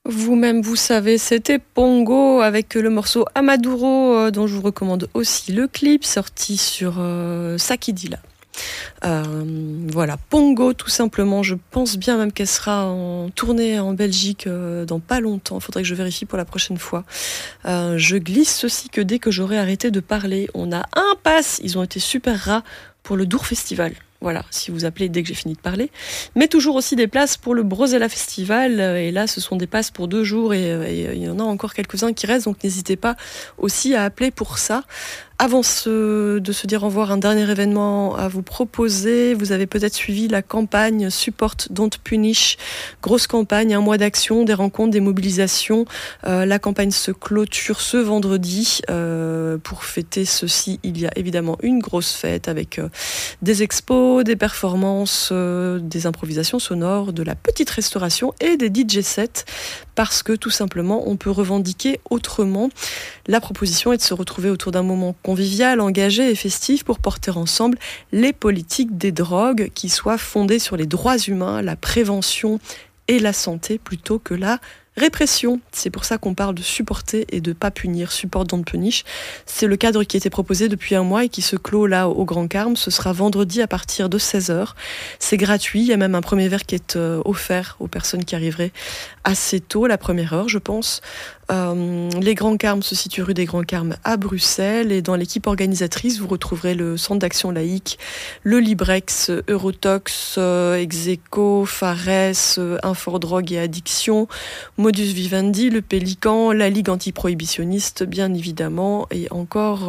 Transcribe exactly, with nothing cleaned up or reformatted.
Vous-même, vous savez, c'était Pongo avec le morceau Amaduro, euh, dont je vous recommande aussi le clip, sorti sur euh, Sakidila. Euh, voilà, Pongo, tout simplement. Je pense bien même qu'elle sera en tournée en Belgique euh, dans pas longtemps. Faudrait que je vérifie pour la prochaine fois. Euh, je glisse ceci que dès que j'aurai arrêté de parler, on a un pass. Ils ont été super rares pour le Dour Festival. Voilà, si vous appelez dès que j'ai fini de parler. Mais toujours aussi des places pour le Brosella Festival. Et là, ce sont des passes pour deux jours et, et il y en a encore quelques-uns qui restent. Donc n'hésitez pas aussi à appeler pour ça. Avant ce, de se dire au revoir, un dernier événement à vous proposer. Vous avez peut-être suivi la campagne Support Don't Punish. Grosse campagne, un mois d'action, des rencontres, des mobilisations. Euh, la campagne se clôture ce vendredi. Euh, pour fêter ceci, il y a évidemment une grosse fête avec euh, des expos, des performances, euh, des improvisations sonores, de la petite restauration et des D J sets. Parce que tout simplement, on peut revendiquer autrement. La proposition est de se retrouver autour d'un moment convivial, engagé et festif pour porter ensemble les politiques des drogues qui soient fondées sur les droits humains, la prévention et la santé plutôt que la répression. C'est pour ça qu'on parle de supporter et de pas punir. Support don't punish. C'est le cadre qui a été proposé depuis un mois et qui se clôt là au Grand Carme. Ce sera vendredi à partir de seize heures. C'est gratuit. Il y a même un premier verre qui est euh, offert aux personnes qui arriveraient assez tôt, la première heure, je pense. Euh, les Grands Carmes se situent rue des Grands Carmes à Bruxelles et dans l'équipe organisatrice, vous retrouverez le Centre d'action laïque, le Librex, Eurotox, euh, Execo, Fares, euh, Infordrogue et Addiction, Modus Vivendi, le Pélican, la Ligue antiprohibitionniste, bien évidemment, et encore